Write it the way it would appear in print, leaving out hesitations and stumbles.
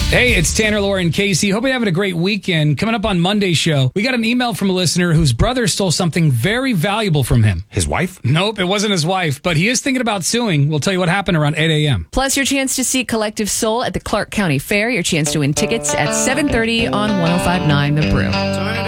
Hey, it's Tanner, Laura, and Casey. Hope you're having a great weekend. Coming up on Monday's show, we got an email from a listener whose brother stole something very valuable from him. His wife? Nope, it wasn't his wife, but he is thinking about suing. We'll tell you what happened around 8 a.m. Plus, your chance to see Collective Soul at the Clark County Fair. Your chance to win tickets at 7:30 on 105.9 The Brew.